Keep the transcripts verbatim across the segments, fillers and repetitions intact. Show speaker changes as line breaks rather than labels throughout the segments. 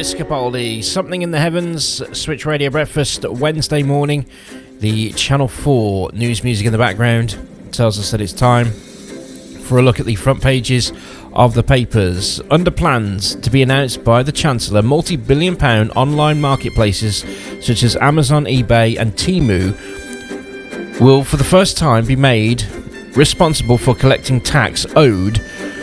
Lewis Capaldi, Something in the Heavens, Switch Radio Breakfast, Wednesday morning. The Channel four news music in the background tells us that it's time for a look at the front pages of the papers. Under plans to be announced by the Chancellor, multi-billion pound online marketplaces such as Amazon, eBay and Temu will for the first time be made responsible for collecting tax owed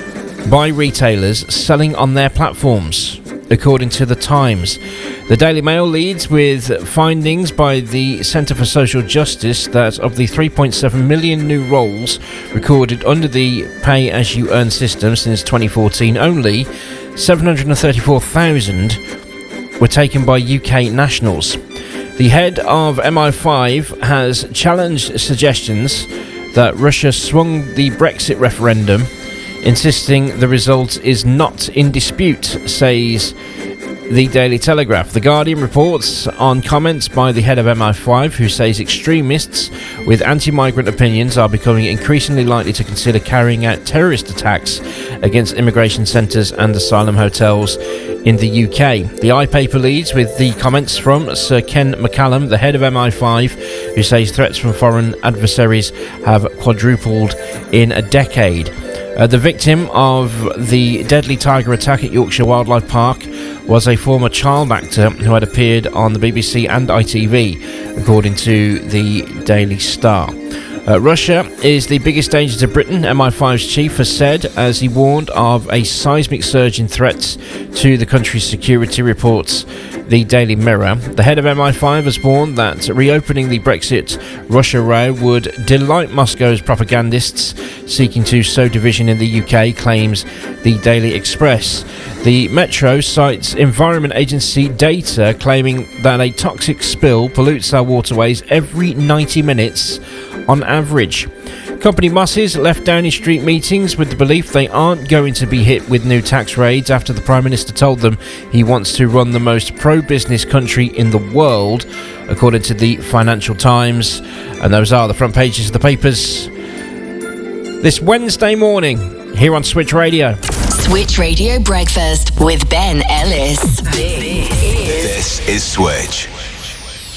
by retailers selling on their platforms, according to The Times. The Daily Mail leads with findings by the Centre for Social Justice that of the three point seven million new roles recorded under the pay-as-you-earn system since twenty fourteen, only seven hundred thirty-four thousand were taken by U K nationals. The head of M I five has challenged suggestions that Russia swung the Brexit referendum, insisting the result is not in dispute, says the Daily Telegraph. The Guardian reports on comments by the head of M I five, who says extremists with anti-migrant opinions are becoming increasingly likely to consider carrying out terrorist attacks against immigration centres and asylum hotels in the U K. The iPaper leads with the comments from Sir Ken McCallum, the head of M I five, who says threats from foreign adversaries have quadrupled in a decade. Uh, the victim of the deadly tiger attack at Yorkshire Wildlife Park was a former child actor who had appeared on the B B C and I T V, according to the Daily Star. Uh, Russia is the biggest danger to Britain, M I five's chief has said, as he warned of a seismic surge in threats to the country's security, reports the Daily Mirror. The head of M I five has warned that reopening the Brexit-Russia row would delight Moscow's propagandists seeking to sow division in the U K, claims the Daily Express. The Metro cites Environment Agency data claiming that a toxic spill pollutes our waterways every ninety minutes on average. Company bosses left Downing Street meetings with the belief they aren't going to be hit with new tax raids after the Prime Minister told them he wants to run the most pro-business country in the world, according to the Financial Times. And those are the front pages of the papers this Wednesday morning here on Switch Radio.
Switch Radio Breakfast with Ben Ellis. This is,
this is Switch.